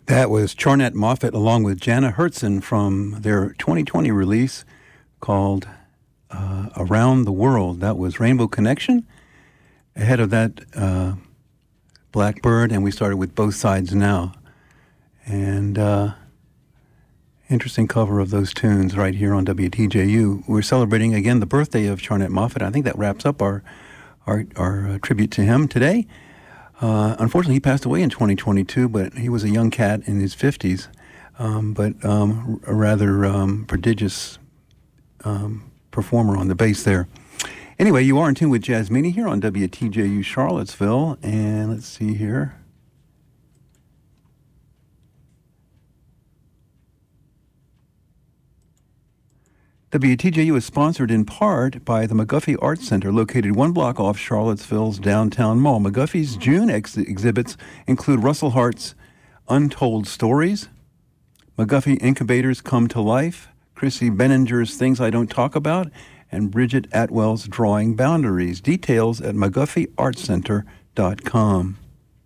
That was Charnett Moffett along with Jana Hertzen from their 2020 release called Around the World. That was Rainbow Connection. Ahead of that, Blackbird, and we started with Both Sides Now. And interesting cover of those tunes right here on WTJU. We're celebrating again the birthday of Charnett Moffett. I think that wraps up our tribute to him today. Unfortunately, he passed away in 2022, but he was a young cat in his 50s, but a rather prodigious performer on the bass there. Anyway, you are in tune with Jazzmini here on WTJU Charlottesville, and let's see here. WTJU is sponsored in part by the McGuffey Arts Center, located one block off Charlottesville's downtown mall. McGuffey's June exhibits include Russell Hart's Untold Stories, McGuffey Incubators Come to Life, Chrissy Benninger's Things I Don't Talk About, and Bridget Atwell's Drawing Boundaries. Details at McGuffeyArtCenter.com.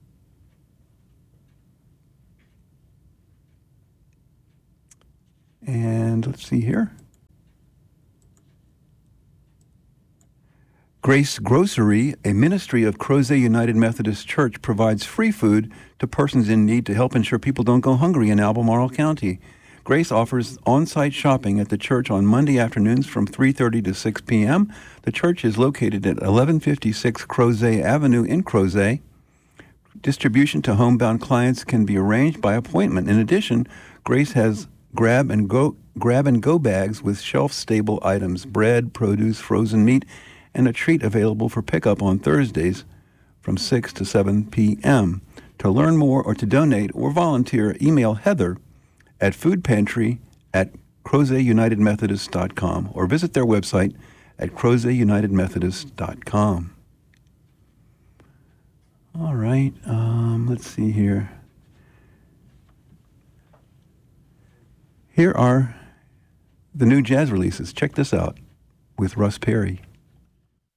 And let's see here. Grace Grocery, a ministry of Crozet United Methodist Church, provides free food to persons in need to help ensure people don't go hungry in Albemarle County. Grace offers on-site shopping at the church on Monday afternoons from 3:30 to 6 p.m. The church is located at 1156 Crozet Avenue in Crozet. Distribution to homebound clients can be arranged by appointment. In addition, Grace has grab-and-go bags with shelf-stable items, bread, produce, frozen meat, and a treat available for pickup on Thursdays from 6 to 7 p.m. To learn more or to donate or volunteer, email Heather at foodpantry@CrozetUnitedMethodist.com or visit their website at CrozetUnitedMethodist.com. All right, let's see here. Here are the new jazz releases. Check this out with Russ Perry.